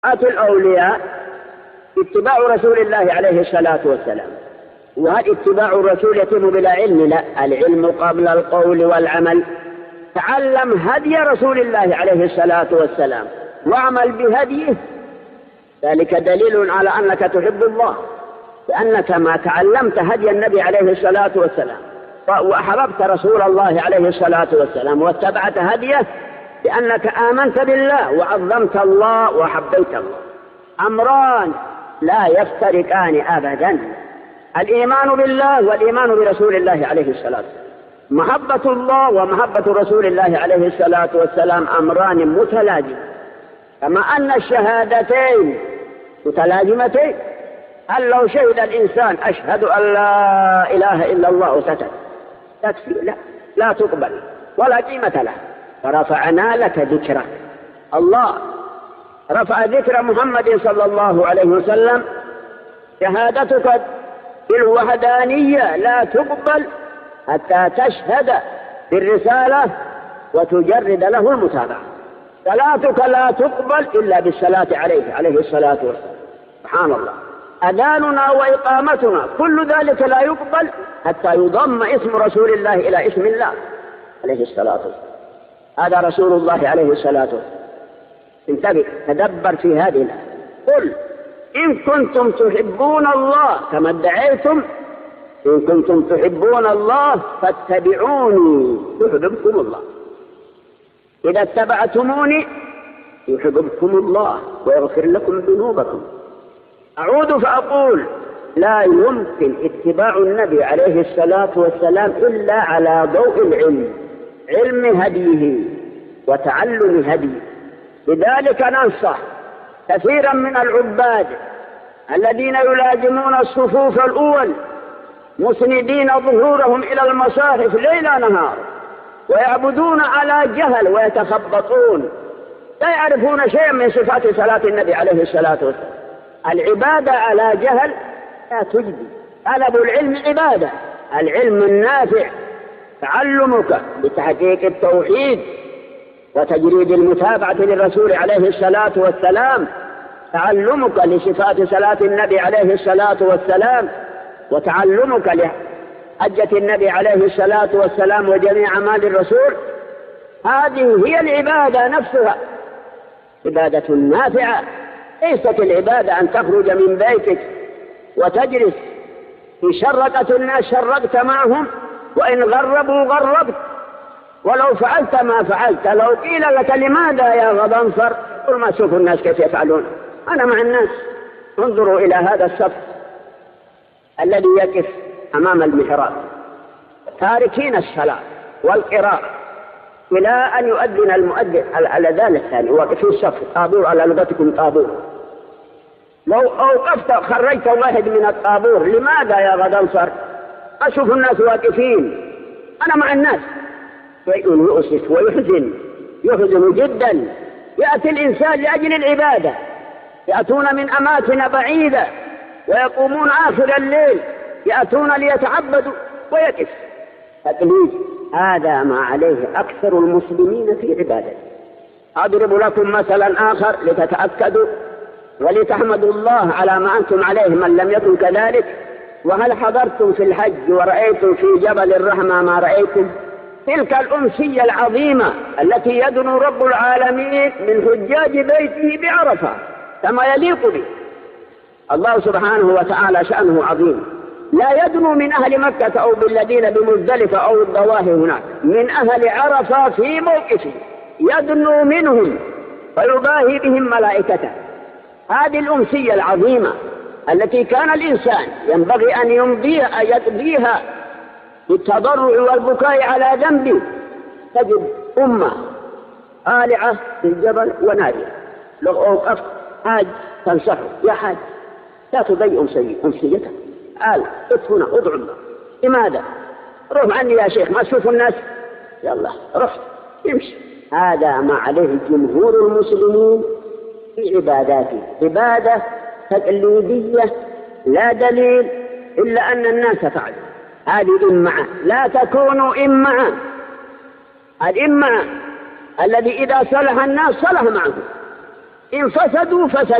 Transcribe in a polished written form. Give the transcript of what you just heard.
الأولياء اتباع رسول الله عليه الصلاة والسلام. وهل اتباع الرسول يتم بلا علم؟ لا، العلم قبل القول والعمل. تعلم هدي رسول الله عليه الصلاة والسلام واعمل بهديه، ذلك دليل على أنك تحب الله، لأنك ما تعلمت هدي النبي عليه الصلاة والسلام وأحببت رسول الله عليه الصلاة والسلام واتبعت هديه، لأنك آمنت بالله وعظمت الله وحبيت الله. أمران لا يفترقان أبدا: الإيمان بالله والإيمان برسول الله عليه الصلاة والسلام. محبة الله ومحبة رسول الله عليه الصلاة والسلام أمران متلازمان، كما أن الشهادتين متلازمتين. هل لو شهد الإنسان أشهد أن لا إله إلا الله وسكت تكفي؟ لا تقبل ولا قيمة له. فرفعنا لك ذكرك. الله رفع ذكر محمد صلى الله عليه وسلم. شهادتك بالوحدانية لا تقبل حتى تشهد بالرسالة وتجرد له المتابعة. صلاتك لا تقبل إلا بالصلاة عليه الصلاة والسلام. سبحان الله. أذاننا وإقامتنا كل ذلك لا يقبل حتى يضم اسم رسول الله إلى اسم الله عليه الصلاة والسلام. هذا رسول الله عليه الصلاة والسلام. انتبه، تدبر في هذه الآية. قل إن كنتم تحبون الله كما ادعيتم، إن كنتم تحبون الله فاتبعوني يحببكم الله. إذا اتبعتموني يحببكم الله ويغفر لكم ذنوبكم. أعود فأقول: لا يمكن اتباع النبي عليه الصلاة والسلام إلا على ضوء العلم، علم هديه وتعلم هديه. لذلك ننصح كثيرا من العباد الذين يلازمون الصفوف الأول مسندين ظهورهم إلى المصاحف ليل نهار ويعبدون على جهل ويتخبطون، لا يعرفون شيئا من صفات صلاة النبي عليه الصلاة والسلام. العبادة على جهل لا تجدي. طلب العلم عبادة. العلم النافع تعلمك بتحقيق التوحيد وتجريد المتابعة للرسول عليه الصلاة والسلام، تعلمك لصفات صلاة النبي عليه الصلاة والسلام، وتعلمك لحجة النبي عليه الصلاة والسلام وجميع أعمال الرسول. هذه هي العبادة نفسها، عبادة نافعة. ليست العبادة أن تخرج من بيتك وتجلس إن شرقت الناس شرقت معهم، وإن غربوا غربت، ولو فعلت ما فعلت. لو قيل لك لماذا يا غضنفر، قل ما شوفوا الناس كيف يفعلون، أنا مع الناس. انظروا إلى هذا الصف الذي يقف أمام المحراب تاركين الصلاة والقراءة إلى أن يؤذن المؤذن الأذان الثاني، واقفين الصف طابور على لغتكم طابور. لو أوقفت خرجت واحد من الطابور، لماذا يا غضنفر؟ أشوف الناس واقفين، أنا مع الناس. شيء يؤسف ويحزن، يحزن جدا. يأتي الإنسان لأجل العبادة، يأتون من أماكن بعيدة ويقومون آخر الليل، يأتون ليتعبدوا ويقف تقليد. هذا ما عليه أكثر المسلمين في عبادته. أضرب لكم مثلا آخر لتتأكدوا ولتحمدوا الله على ما أنتم عليه من لم يكن كذلك. وهل حضرتم في الحج ورأيتم في جبل الرحمة ما رأيتم؟ تلك الأمسية العظيمة التي يدنو رب العالمين من حجاج بيته بعرفة كما يليق به. الله سبحانه وتعالى شأنه عظيم. لا يدنو من أهل مكة أو بالذين بمزدلفة أو الضواهي هناك، من أهل عرفة في موقفه يدنو منهم فيباهي بهم ملائكته. هذه الأمسية العظيمة التي كان الإنسان ينبغي أن يقضيها بالتضرع والبكاء على ذنبه. تجد أمة آلعة في الجبل ونادية، لو أوقفت حاج تنصحه: يا حاج لا تضيع أمسيتك، تعال هنا ادعو الله. لماذا؟ روح عني يا شيخ، ما تشوف الناس، يلا رحت امشي. هذا ما عليه جمهور المسلمين في عباداته، عبادة تقليدية لا دليل إلا أن الناس فعلوا. هذه إمعة، لا تكونوا إمعة. الإمعة الذي إذا صلح الناس صلح معه، إن فسدوا فسد